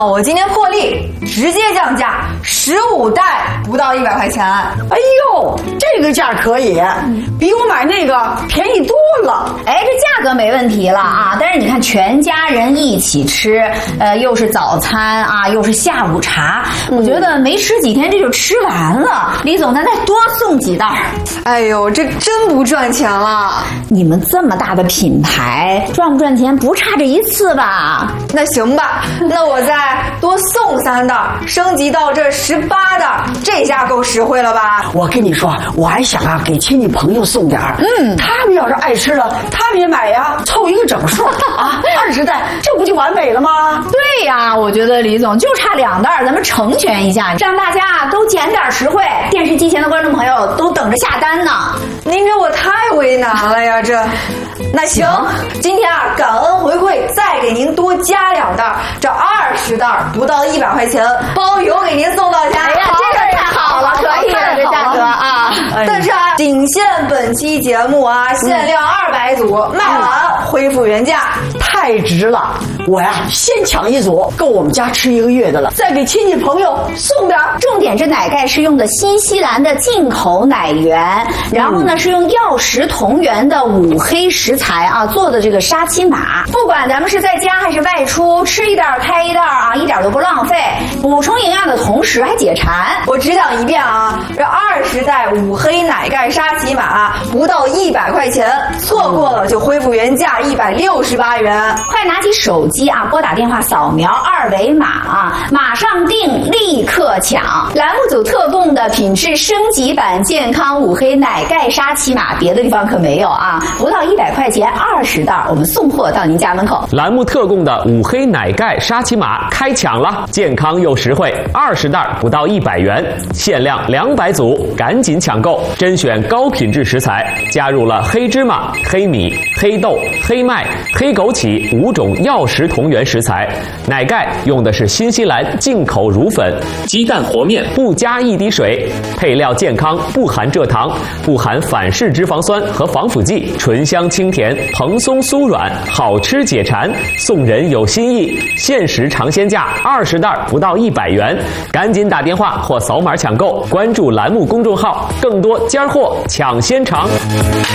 我今天破例直接降价，15袋不到100块钱。 哎呦，这个价可以，比我买那个便宜多了。 哎，这价格没问题了啊，但是你看全家人一起吃，又是早餐啊，又是下午茶，我觉得没吃几天这就吃完了。李总，咱再多送几袋。 哎呦，这真不赚钱了。 你们这么大的品牌，赚不赚钱不差这一次吧？ 那行吧，那我再多送3袋，升级到这18袋，这下够实惠了吧？ 我跟你说，我还想啊给亲戚朋友送点儿，他们要是爱吃了，他们也买呀，凑一个整数啊，20袋，这不就完美了吗？ 对呀，我觉得李总就差2袋，咱们成全一下，让大家都捡点实惠。电视机前的观众朋友都等着下单呢。 您这我太为难了呀，这。那行，今天啊，感恩回馈，再给您多加2袋，这20袋不到100块钱，包邮给您送到家。 哎呀，这个太好了，可以了，这价格啊！ 但是啊，仅限本期节目啊，限量200组，卖完恢复原价。 太值了！我呀，先抢1组，够我们家吃1个月的了。再给亲戚朋友送点。 重点这奶盖是用的新西兰的进口奶源，然后呢是用药食同源的5黑食材啊做的这个沙琪玛。不管咱们是在家还是外出，吃1袋开1袋啊，一点都不浪费。补充营养的同时还解馋。 我只讲一遍啊，这20袋5黑奶盖沙琪玛不到100块钱，错过了就恢复原价168元。 快拿起手机啊，拨打电话扫描2维码啊，马上订，立刻抢！栏目组特供的品质升级版健康5黑奶盖沙琪玛，别的地方可没有啊！不到100块钱20袋，我们送货到您家门口。 栏目特供的5黑奶盖沙琪玛开抢了，健康又实惠，20袋不到100元，限量200组，赶紧抢购！甄选高品质食材，加入了黑芝麻、黑米、黑豆、黑麦、黑枸杞5种药食同源食材，奶盖用的是新西兰进口乳粉，鸡蛋和面不加1滴水，配料健康，不含蔗糖，不含反式脂肪酸和防腐剂，醇香清甜，蓬松酥软，好吃解馋。送人有新意，限时尝鲜价20袋不到100元，赶紧打电话或扫码抢购，关注栏目公众号，更多尖货抢先尝。